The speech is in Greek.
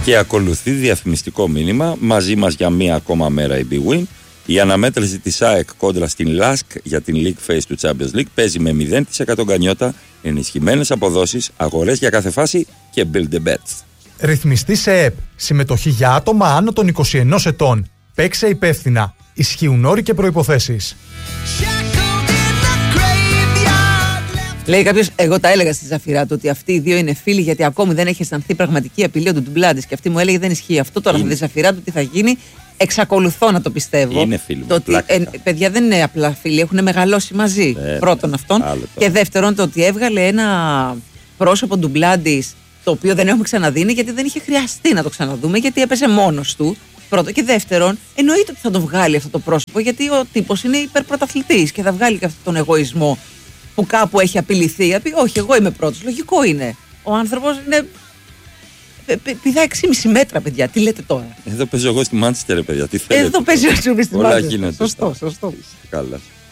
Και ακολουθεί διαφημιστικό μήνυμα. Μαζί μας για μία ακόμα μέρα η BWIN. Η αναμέτρηση της ΑΕΚ κόντρα στην ΛΑΣΚ για την League Phase του Champions League παίζει με 0% γκανιότα, ενισχυμένες αποδόσεις, αγορές για κάθε φάση και build a bet. Ρυθμιστή σε ΕΠ. Συμμετοχή για άτομα άνω των 21 ετών. Παίξε υπεύθυνα. Ισχύουν όροι και προϋποθέσεις. Λέει κάποιος, εγώ τα έλεγα στη Ζαφυρά του ότι αυτοί οι δύο είναι φίλοι γιατί ακόμη δεν έχει αισθανθεί πραγματική απειλή του Ντουμπλάντης. Και αυτή μου έλεγε δεν ισχύει αυτό. Τώρα στη Ζαφυρά του τι θα γίνει. Εξακολουθώ να το πιστεύω. Είναι φίλοι μου. Το ότι, παιδιά δεν είναι απλά φίλοι, έχουν μεγαλώσει μαζί. Πρώτον αυτόν. Και δεύτερον το ότι έβγαλε ένα πρόσωπο Ντουμπλάντης το οποίο δεν έχουμε ξαναδεί γιατί δεν είχε χρειαστεί να το ξαναδούμε γιατί έπαιζε μόνος του. Πρώτο. Και δεύτερον, εννοείται ότι θα το βγάλει αυτό το πρόσωπο γιατί ο τύπος είναι υπερπρωταθλητής και θα βγάλει και αυτόν τον εγωισμό που κάπου έχει απειληθεί. Όχι, εγώ είμαι πρώτος. Λογικό είναι. Ο άνθρωπος είναι. Πηδά 6,5 μέτρα, παιδιά. Τι λέτε τώρα. Εδώ παίζω εγώ στη Μάντσεστερ, παιδιά. Τι θέλετε. Εδώ παίζει ο Τσούπης στη Μάντσεστερ. Σωστό. Καλά.